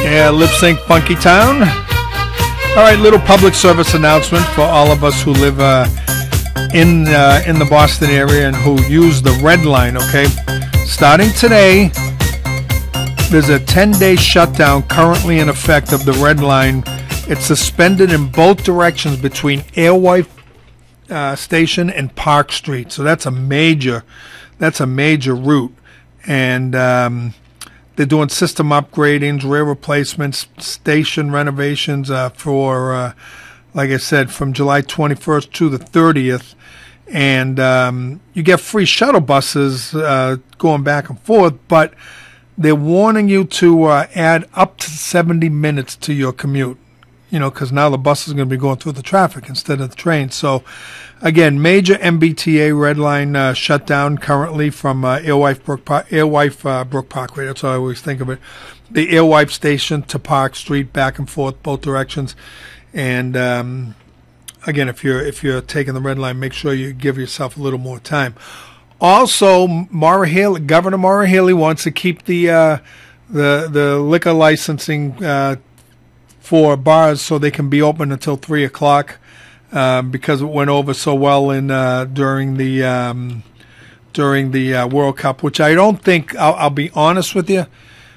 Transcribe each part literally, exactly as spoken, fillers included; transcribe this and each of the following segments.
Yeah, Lip Sync Funky Town. All right, little public service announcement for all of us who live uh, in uh, in the Boston area and who use the Red Line, okay? Starting today, there's a ten-day shutdown currently in effect of the Red Line. It's suspended in both directions between Alewife uh, Station and Park Street. So that's a major, that's a major route. And um, they're doing system upgradings, rail replacements, station renovations uh, for, uh, like I said, from July twenty-first to the thirtieth. And um, you get free shuttle buses uh, going back and forth, but they're warning you to uh, add up to seventy minutes to your commute, you know, because now the bus is going to be going through the traffic instead of the train. So, again, major M B T A Red Line uh, shutdown currently from uh, Alewife, Brook, Park, Alewife uh, Brook Parkway. That's how I always think of it. The Alewife Station to Park Street, back and forth, both directions. And um, again, if you're if you're taking the Red Line, make sure you give yourself a little more time. Also, Maura Healey, Governor Maura Healey wants to keep the uh, the the liquor licensing uh, for bars so they can be open until three o'clock. Um, because it went over so well in uh, during the um, during the uh, World Cup, which I don't think. I'll, I'll be honest with you.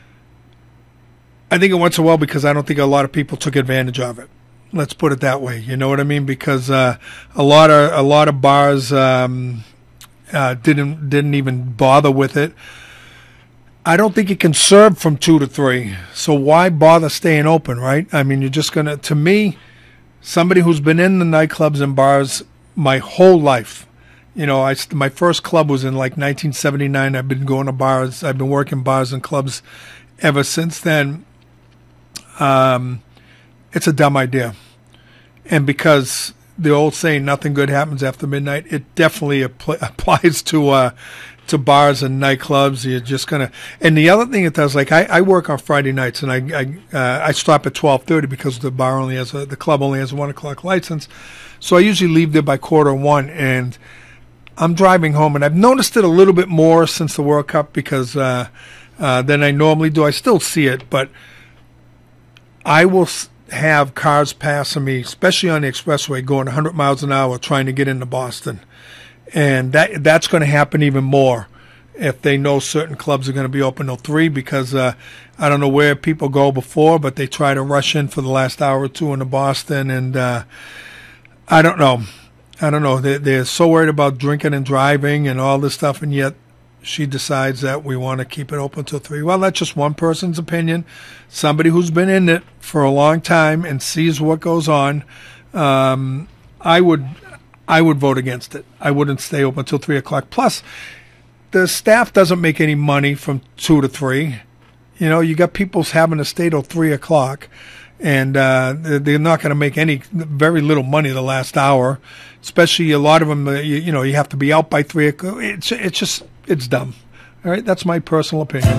I think it went so well because I don't think a lot of people took advantage of it. Let's put it that way. You know what I mean? Because uh, a lot of a lot of bars um, uh, didn't didn't even bother with it. I don't think you can serve from two to three. So why bother staying open, right? I mean, you're just gonna. To me, somebody who's been in the nightclubs and bars my whole life, you know, I, my first club was in like nineteen seventy-nine. I've been going to bars. I've been working bars and clubs ever since then. Um, it's a dumb idea. And because the old saying, nothing good happens after midnight, it definitely apl- applies to uh, to bars and nightclubs. You're just going to. And the other thing it does, like I, I work on Friday nights and I I, uh, I stop at twelve thirty because the bar only has a, the club only has a one o'clock license. So I usually leave there by quarter one, and I'm driving home. And I've noticed it a little bit more since the World Cup because uh, uh, than I normally do. I still see it, but I will have cars passing me, especially on the expressway, going one hundred miles an hour trying to get into Boston. And that that's going to happen even more if they know certain clubs are going to be open till three because uh, I don't know where people go before, but they try to rush in for the last hour or two into Boston. And uh, I don't know. I don't know. They're, they're so worried about drinking and driving and all this stuff, and yet she decides that we want to keep it open till three. Well, that's just one person's opinion. Somebody who's been in it for a long time and sees what goes on. Um, I would, I would vote against it. I wouldn't stay open till three o'clock. Plus, the staff doesn't make any money from two to three. You know, you got people having to stay till three o'clock, and uh, they're not going to make any, very little money the last hour. Especially a lot of them, uh, you, you know, you have to be out by three o'clock. It's, it's just. It's dumb. All right, that's my personal opinion.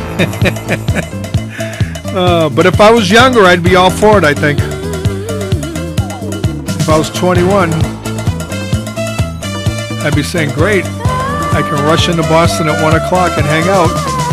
uh, but if I was younger, I'd be all for it, I think. If I was twenty-one, I'd be saying, great, I can rush into Boston at one o'clock and hang out.